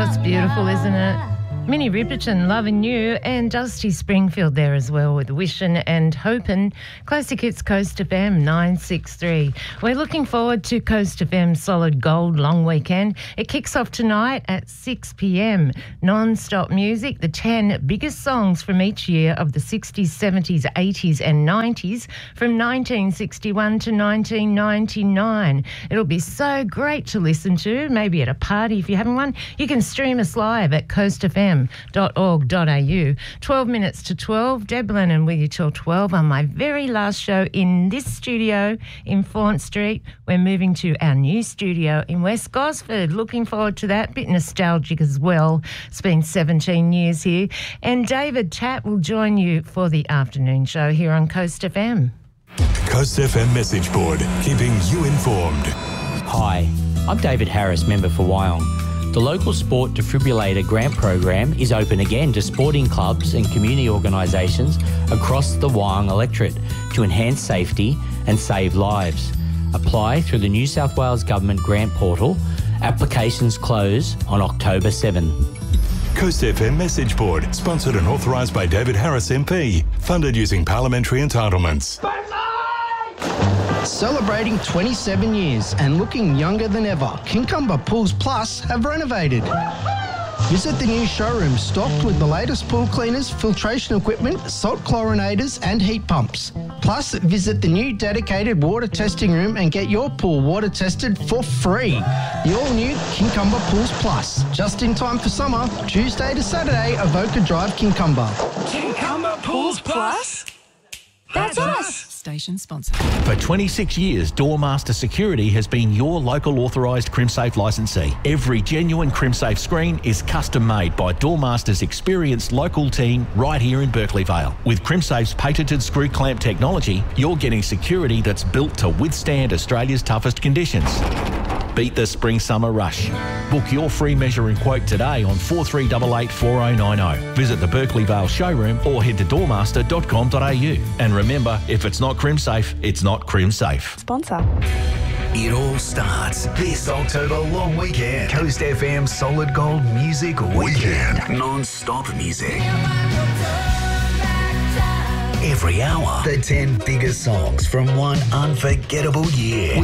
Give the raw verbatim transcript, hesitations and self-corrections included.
just beautiful, isn't it? Minnie Riperton, Loving You, and Dusty Springfield there as well with Wishin' and Hopin'. Classic Hits Coast F M nine sixty-three. We're looking forward to Coast F M's Solid Gold Long Weekend. It kicks off tonight at six p m. Non-stop music, the ten biggest songs from each year of the sixties, seventies, eighties and nineties from nineteen sixty-one to nineteen ninety-nine. It'll be so great to listen to, maybe at a party if you haven't one. You can stream us live at coast f m dot org dot a u. twelve minutes to twelve. Deb Lennon with you till twelve on my very last show in this studio in Flaunt Street. We're moving to our new studio in West Gosford. Looking forward to that. Bit nostalgic as well. It's been seventeen years here. And David Tapp will join you for the afternoon show here on Coast F M. Coast F M message board, keeping you informed. Hi, I'm David Harris, member for Wyong. The local sport defibrillator grant program is open again to sporting clubs and community organisations across the Wyong electorate to enhance safety and save lives. Apply through the New South Wales Government grant portal. Applications close on October seventh. Coast F M message board, sponsored and authorised by David Harris M P, funded using parliamentary entitlements. Celebrating twenty-seven years and looking younger than ever, Kincumber Pools Plus have renovated. Visit the new showroom stocked with the latest pool cleaners, filtration equipment, salt chlorinators and heat pumps. Plus, visit the new dedicated water testing room and get your pool water tested for free. The all-new Kincumber Pools Plus. Just in time for summer, Tuesday to Saturday, Avoca Drive, Kincumber. Kincumber Pools Plus? That's us. Station sponsor. For twenty-six years, Doormaster Security has been your local authorised CrimSafe licensee. Every genuine CrimSafe screen is custom made by Doormaster's experienced local team right here in Berkeley Vale. With CrimSafe's patented screw clamp technology, you're getting security that's built to withstand Australia's toughest conditions. Beat the spring-summer rush. Book your free measure and quote today on four three eight eight, four oh nine oh. Visit the Berkeley Vale showroom or head to doormaster dot com dot a u. And remember, if it's not CrimSafe, it's not CrimSafe. Sponsor. It all starts this October long weekend. Coast F M Solid Gold Music Weekend. Non-stop music. Every hour, the ten biggest songs from one unforgettable year.